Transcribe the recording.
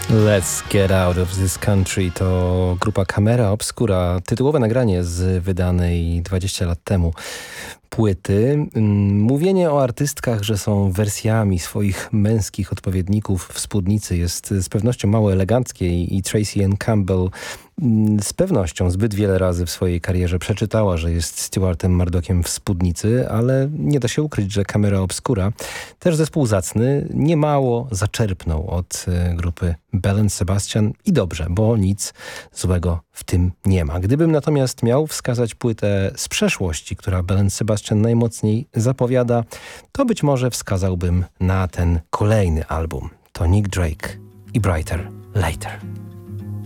Let's Get Out of This Country to grupa Camera Obscura, tytułowe nagranie z wydanej 20 lat temu płyty. Mówienie o artystkach, że są wersjami swoich męskich odpowiedników w spódnicy jest z pewnością mało eleganckie i Tracy Ann Campbell z pewnością zbyt wiele razy w swojej karierze przeczytała, że jest Stewartem Murdochem w spódnicy, ale nie da się ukryć, że Camera Obscura, też zespół zacny, niemało zaczerpnął od grupy Belle & Sebastian i dobrze, bo nic złego w tym nie ma. Gdybym natomiast miał wskazać płytę z przeszłości, która Belle & Sebastian najmocniej zapowiada, to być może wskazałbym na ten kolejny album. To Nick Drake i Brighter Later.